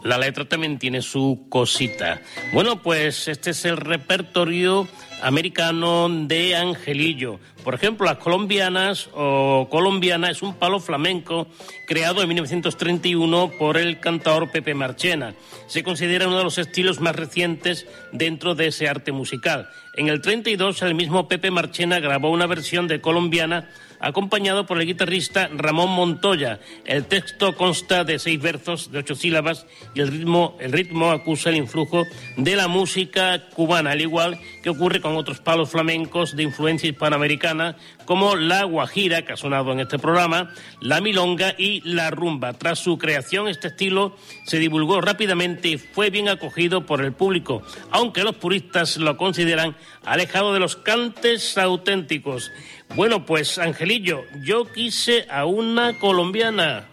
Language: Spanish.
la letra también tiene su cosita. Bueno, pues este es el repertorio americano de Angelillo. Por ejemplo, las colombianas o colombiana es un palo flamenco creado en 1931 por el cantador Pepe Marchena. Se considera uno de los estilos más recientes dentro de ese arte musical. En el 32, el mismo Pepe Marchena grabó una versión de colombiana acompañado por el guitarrista Ramón Montoya. El texto consta de 6 versos de 8 sílabas y el ritmo acusa el influjo de la música cubana, al igual que ocurre con otros palos flamencos de influencia hispanoamericana como la guajira, que ha sonado en este programa, la milonga y la rumba. Tras su creación, este estilo se divulgó rápidamente y fue bien acogido por el público, aunque los puristas lo consideran alejado de los cantes auténticos. Bueno, pues Angelillo, yo quise a una colombiana.